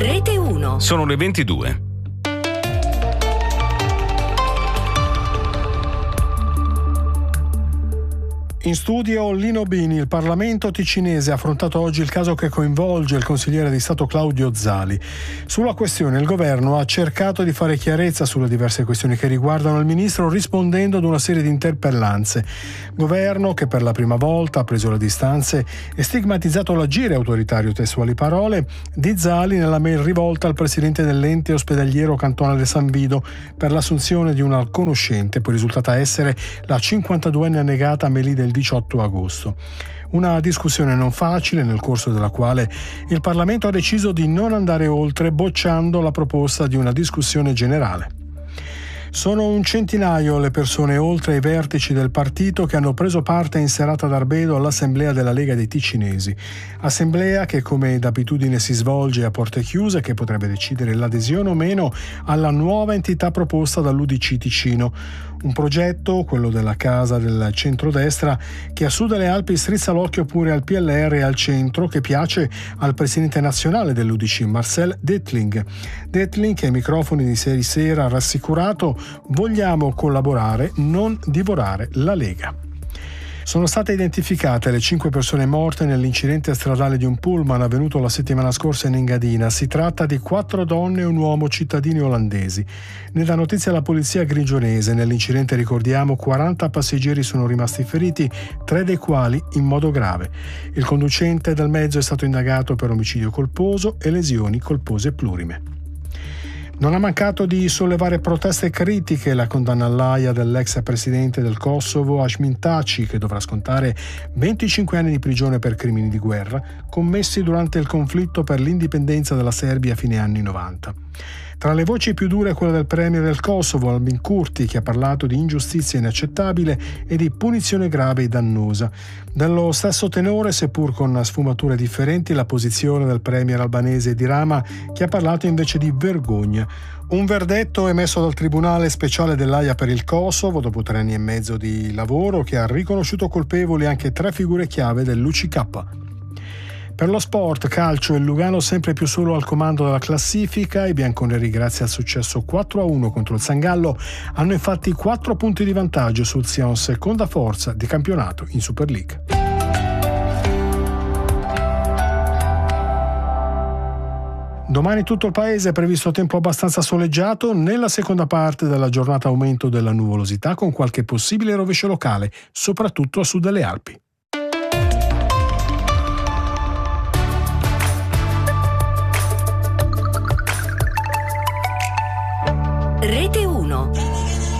Rete 1. Sono le 22. In studio Lino Bini. Il Parlamento ticinese ha affrontato oggi il caso che coinvolge il consigliere di Stato Claudio Zali. Sulla questione il governo ha cercato di fare chiarezza sulle diverse questioni che riguardano il ministro, rispondendo ad una serie di interpellanze. Governo che per la prima volta ha preso le distanze e stigmatizzato l'agire autoritario, testuali parole, di Zali nella mail rivolta al presidente dell'ente ospedaliero cantonale San Vido per l'assunzione di una conoscente, poi risultata essere la 52enne annegata Amélie del 18 agosto. Una discussione non facile, nel corso della quale il Parlamento ha deciso di non andare oltre, bocciando la proposta di una discussione generale. Sono un centinaio le persone, oltre ai vertici del partito, che hanno preso parte in serata d'Arbedo all'assemblea della Lega dei Ticinesi. Assemblea che, come d'abitudine, si svolge a porte chiuse, che potrebbe decidere l'adesione o meno alla nuova entità proposta dall'UDC Ticino. Un progetto, quello della casa del centrodestra, che a sud delle Alpi strizza l'occhio pure al PLR e al centro, che piace al presidente nazionale dell'UDC, Marcel Dettling. Dettling, che ai microfoni di Ieri Sera ha rassicurato: vogliamo collaborare, non divorare la Lega. Sono state identificate le 5 persone morte nell'incidente stradale di un pullman avvenuto la settimana scorsa in Engadina. Si tratta di 4 donne e un uomo cittadini olandesi. Ne dà notizia la polizia grigionese. Nell'incidente, ricordiamo, 40 passeggeri sono rimasti feriti, 3 dei quali in modo grave. Il conducente del mezzo è stato indagato per omicidio colposo e lesioni colpose plurime. Non ha mancato di sollevare proteste e critiche la condanna all'Aia dell'ex presidente del Kosovo Hashim Thaçi, che dovrà scontare 25 anni di prigione per crimini di guerra commessi durante il conflitto per l'indipendenza della Serbia a fine anni 90. Tra le voci più dure quella del premier del Kosovo, Albin Kurti, che ha parlato di ingiustizia inaccettabile e di punizione grave e dannosa. Dello stesso tenore, seppur con sfumature differenti, la posizione del premier albanese Edi Rama, che ha parlato invece di vergogna. Un verdetto emesso dal Tribunale Speciale dell'Aia per il Kosovo, dopo 3 anni e mezzo di lavoro, che ha riconosciuto colpevoli anche 3 figure chiave dell'UCK. Per lo sport, calcio, il Lugano sempre più solo al comando della classifica. I bianconeri, grazie al successo 4-1 contro il Sangallo, hanno infatti 4 punti di vantaggio sul Sion, seconda forza di campionato in Super League. Domani tutto il paese è previsto tempo abbastanza soleggiato. Nella seconda parte della giornata aumento della nuvolosità, con qualche possibile rovescio locale, soprattutto a sud delle Alpi. Rete 1.